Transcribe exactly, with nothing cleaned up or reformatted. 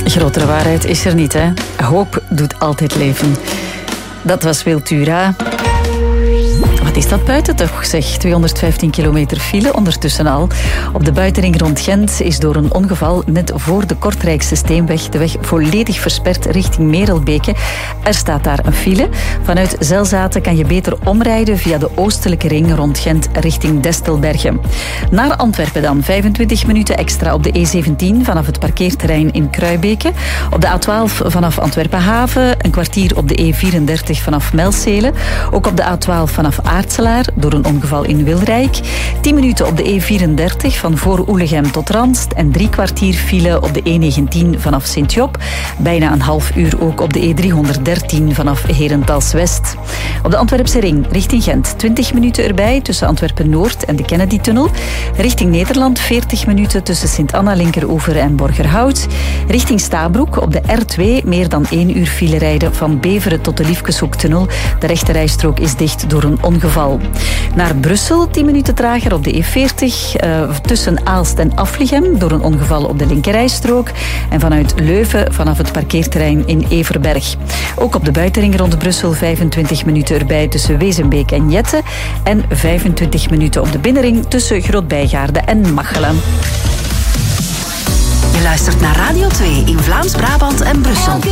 Grotere waarheid is er niet, hè. Hoop doet altijd leven. Dat was Wiltura. Wat is dat buiten toch, zeg? tweehonderdvijftien kilometer file ondertussen al. Op de buitenring rond Gent is door een ongeval net voor de Kortrijkse Steenweg de weg volledig versperd richting Merelbeke. Er staat daar een file. Vanuit Zelzaten kan je beter omrijden via de oostelijke ring rond Gent richting Destelbergen. Naar Antwerpen dan. vijfentwintig minuten extra op de E zeventien vanaf het parkeerterrein in Kruibeke. Op de A twaalf vanaf Antwerpen Haven. Een kwartier op de E vierendertig vanaf Melcelen. Ook op de A twaalf vanaf Aartselaar door een ongeval in Wilrijk. tien minuten op de E vierendertig van voor Oelegem tot Ranst. En drie kwartier file op de E negentien vanaf Sint-Job. Bijna een half uur ook op de E driehonderddertien vanaf Herentals West. Op de Antwerpse ring richting Gent. twintig minuten erbij tussen Antwerpen-Noord en de Kennedy-tunnel. Richting Nederland veertig minuten tussen Sint-Anna, Linkeroever en Borgerhout. Richting Stabroek op de R twee meer dan één uur file rijden van Beveren tot de Liefkeshoektunnel. De rechterrijstrook is dicht door een ongeval. Naar Brussel tien minuten trager op de E veertig uh, tussen Aalst en Aflichem door een ongeval op de linkerrijstrook. En vanuit Leuven vanaf het parkeerterrein in Everberg. Ook op de buitenring rond Brussel vijfentwintig minuten erbij tussen Wezenbeek en Jette. En vijfentwintig minuten op de binnenring tussen Grootbijgaarde en Machelen. Je luistert naar Radio twee in Vlaams-Brabant en Brussel.